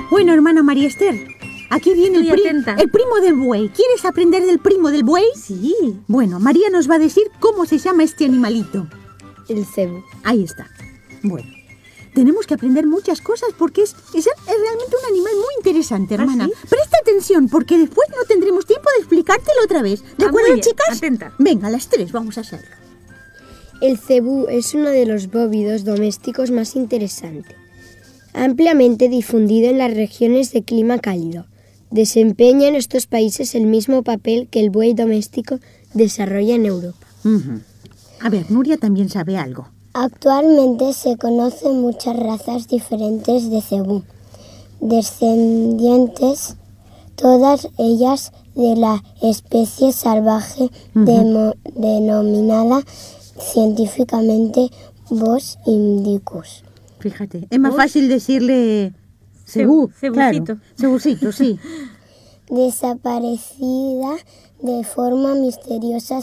Bueno, hermana María Esther, aquí viene el primo del buey. ¿Quieres aprender del primo del buey? Sí. Bueno, María nos va a decir cómo se llama este animalito. El cebú. Ahí está. Bueno, tenemos que aprender muchas cosas porque es realmente un animal muy interesante, hermana. ¿Ah, sí? Presta atención porque después no tendremos tiempo de explicártelo otra vez. ¿De acuerdo, muy bien. chicas? Atenta. Venga, las 3 vamos a hacerlo. El cebú es uno de los bóvidos domésticos más interesantes, ampliamente difundido en las regiones de clima cálido. Desempeña en estos países el mismo papel que el buey doméstico desarrolla en Europa. A ver, Nuria también sabe algo. Actualmente se conocen muchas razas diferentes de cebú, descendientes todas ellas de la especie salvaje denominada científicamente Bos indicus. Fíjate, es más fácil decirle cebú, Cebucito. claro. Cebucito, sí. Desaparecida de forma misteriosa